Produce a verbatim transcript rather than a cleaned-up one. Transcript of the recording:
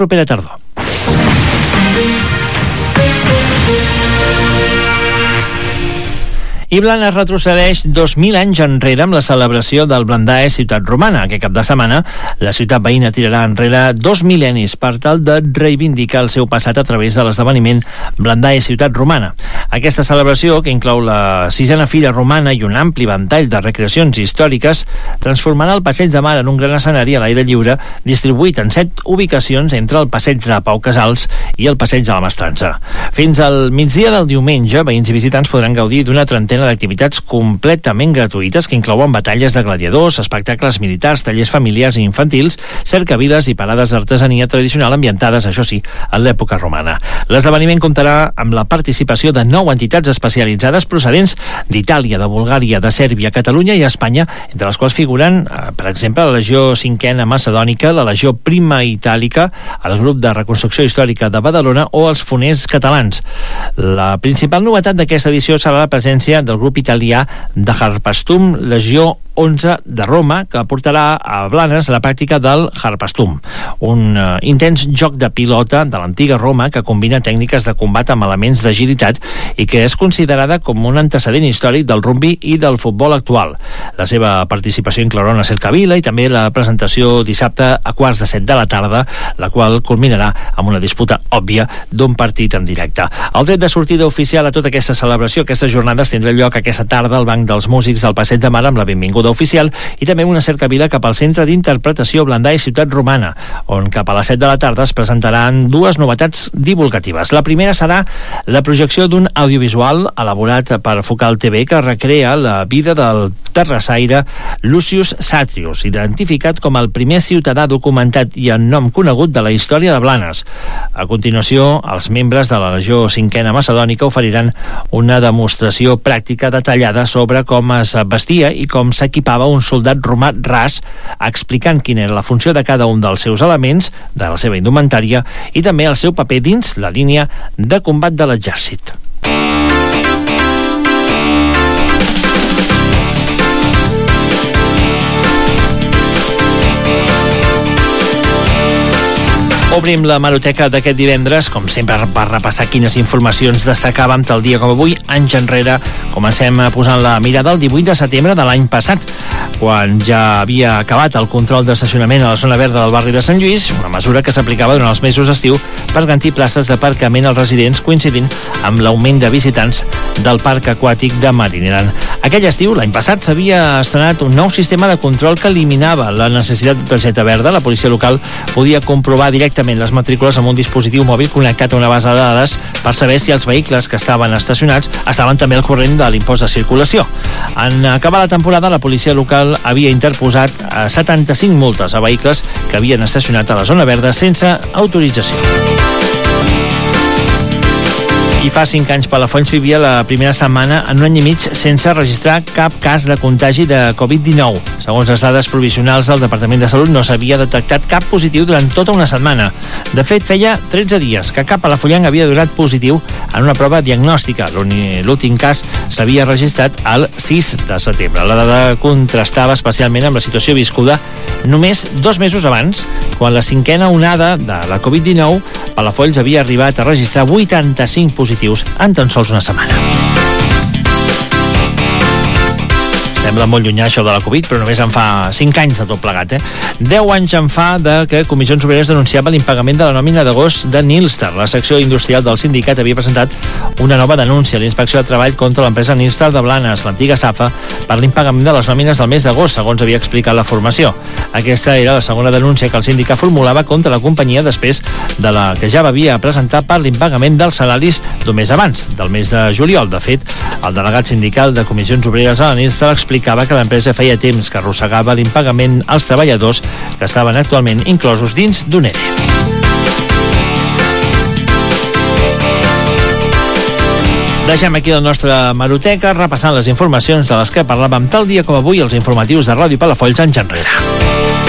propera tardor. I Blanes retrocedeix dos mil anys enrere amb la celebració del Blandae Ciutat Romana. Aquest cap de setmana, la ciutat veïna tirarà enrere dos mil·lennis per tal de reivindicar el seu passat a través de l'esdeveniment Blandae Ciutat Romana. Aquesta celebració, que inclou la sisena Fira Romana i un ampli ventall de recreacions històriques, transformarà el Passeig de Mar en un gran escenari a l'aire lliure, distribuït en set ubicacions entre el Passeig de Pau Casals i el Passeig de la Mestrança. Fins al migdia del diumenge, veïns i visitants podran gaudir d'una trentena d'activitats completament gratuïtes que inclouen batalles de gladiadors, espectacles militars, tallers familiars i infantils, cercaviles i parades d'artesania tradicional ambientades, això sí, en l'època romana. L'esdeveniment comptarà amb la participació de nou entitats especialitzades procedents d'Itàlia, de Bulgària, de Sèrbia, Catalunya i Espanya, entre les quals figuren, per exemple, la Legió Cinquena Macedònica, la Legió Prima Itàlica, el Grup de Reconstrucció Històrica de Badalona o els Foners Catalans. La principal novetat d'aquesta edició serà la presència del grup italià de Harpastum, Legió onze de Roma, que portarà a Blanes la pràctica del Harpastum, un uh, intens joc de pilota de l'antiga Roma que combina tècniques de combat amb elements d'agilitat i que és considerada com un antecedent històric del rugbi i del futbol actual. La seva participació inclourà una cercavila i també la presentació dissabte a quarts de set de la tarda, la qual culminarà amb una disputa òbvia d'un partit en directe. El tret de sortida oficial a tota aquesta celebració, aquestes jornades, tindrà lloc aquesta tarda al Banc dels Músics del Passeig de Mar amb la benvinguda oficial i també una cercavila cap al Centre d'Interpretació Blandae Ciutat Romana, on cap a les set de la tarda es presentaran dues novetats divulgatives. La primera serà la projecció d'un audiovisual elaborat per Focal T V que recrea la vida del terrassaire Lucius Satrius, identificat com el primer ciutadà documentat i en nom conegut de la història de Blanes. A continuació, els membres de la Legió Cinquena Macedònica oferiran una demostració pràctica detallada sobre com es vestia i com s'equipava un soldat romà ras, explicant quina era la funció de cada un dels seus elements, de la seva indumentària, i també el seu paper dins la línia de combat de l'exèrcit. Obrim la hemeroteca d'aquest divendres, com sempre, per repassar quines informacions destacàvem tal dia com avui, anys enrere. Comencem posant la mirada al divuit de setembre de l'any passat, quan ja havia acabat el control d'estacionament a la zona verda del barri de Sant Lluís, una mesura que s'aplicava durant els mesos d'estiu per garantir places d'aparcament als residents, coincidint amb l'augment de visitants del parc aquàtic de Marinaran. Aquell estiu, l'any passat, s'havia estrenat un nou sistema de control que eliminava la necessitat de targeta verda. La policia local podia comprovar directament les matrícules amb un dispositiu mòbil connectat a una base de dades per saber si els vehicles que estaven estacionats estaven també al corrent de l'impost de circulació. En acabar la temporada, la policia local havia interposat setanta-cinc multes a vehicles que havien estacionat a la zona verda sense autorització. I fa cinc anys Palafolls vivia la primera setmana en un any i mig sense registrar cap cas de contagi de covid dinou. Segons les dades provisionals del Departament de Salut, no s'havia detectat cap positiu durant tota una setmana. De fet, feia tretze dies que cap palafollenc havia donat positiu en una prova diagnòstica. L'últim cas s'havia registrat el sis de setembre. La dada contrastava especialment amb la situació viscuda només dos mesos abans, quan la cinquena onada de la covid dinou, Palafolls havia arribat a registrar vuitanta-cinc positius en tan sols una setmana. Sembla molt llunyà això de la Covid, però només en fa cinc anys de tot plegat, eh? deu anys en fa de que Comissions Obreres denunciava l'impagament de la nòmina d'agost de Nilstar. La secció industrial del sindicat havia presentat una nova denúncia a la Inspecció de Treball contra l'empresa Nilstar de Blanes, l'antiga SAFA, per l'impagament de les nòmines del mes d'agost, segons havia explicat la formació. Aquesta era la segona denúncia que el sindicat formulava contra la companyia després de la que ja havia presentat per l'impagament dels salaris d'un mes abans, del mes de juliol. De fet, el delegat sindical de Comissions Obreres a la Nilstar explicava que l'empresa feia temps que arrossegava l'impagament als treballadors que estaven actualment inclosos dins d'un E R E. Deixem aquí la nostra hemeroteca repassant les informacions de les que parlàvem tal dia com avui als informatius de Ràdio Palafolls anys enrere.